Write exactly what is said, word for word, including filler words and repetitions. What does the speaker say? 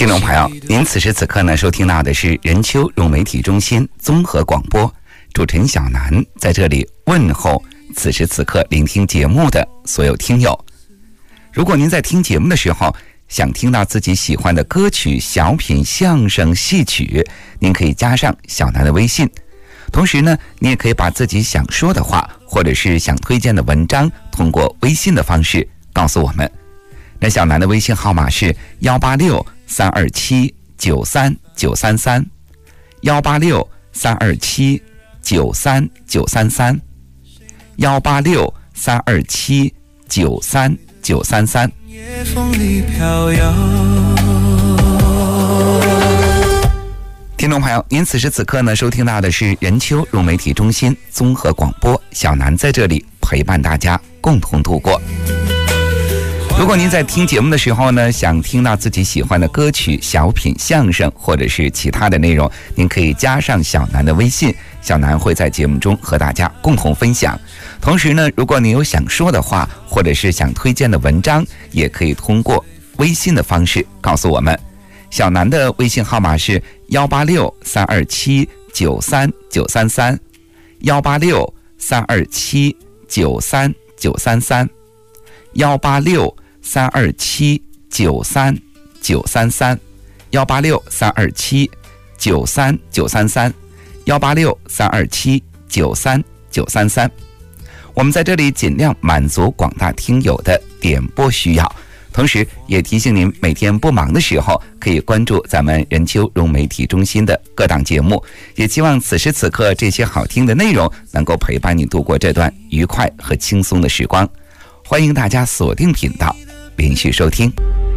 听众朋友，您此时此刻呢收听到的是人丘融媒体中心综合广播，主持人小南在这里问候此时此刻聆听节目的所有听友。如果您在听节目的时候想听到自己喜欢的歌曲、小品、相声、戏曲，您可以加上小南的微信。同时呢，你也可以把自己想说的话或者是想推荐的文章通过微信的方式告诉我们。那小南的微信号码是幺八六三二七九三九三三，幺八六三二七九三九三三，幺八六三二七九三九三三。夜风里飘摇。听众朋友，您此时此刻呢收听到的是人丘融媒体中心综合广播，小南在这里陪伴大家共同度过。如果您在听节目的时候呢，想听到自己喜欢的歌曲、小品、相声或者是其他的内容，您可以加上小南的微信，小南会在节目中和大家共同分享。同时呢，如果您有想说的话或者是想推荐的文章，也可以通过微信的方式告诉我们。小南的微信号码是幺八六三二七九三九三三，幺八六三二七九三九三三，幺八六三二七九三九三三，幺八六三二七九三九三三，幺八六三二七九三九三三。我们在这里尽量满足广大听友的点播需要，同时也提醒您每天不忙的时候可以关注咱们人丘融媒体中心的各档节目，也希望此时此刻这些好听的内容能够陪伴你度过这段愉快和轻松的时光。欢迎大家锁定频道，连续收听。